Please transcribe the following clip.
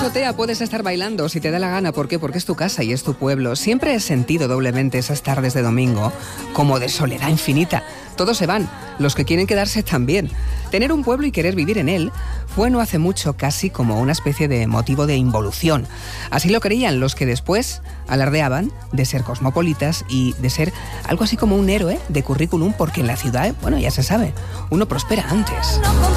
azotea puedes estar bailando si te da la gana. ¿Por qué? Porque es tu casa y es tu pueblo. Siempre he sentido doblemente esas tardes de domingo como de soledad infinita. Todos se van, los que quieren quedarse también. Tener un pueblo y querer vivir en él fue no hace mucho casi como una especie de motivo de involución. Así lo creían los que después alardeaban de ser cosmopolitas y de ser algo así como un héroe de currículum, porque en la ciudad, bueno, ya se sabe, uno prospera antes.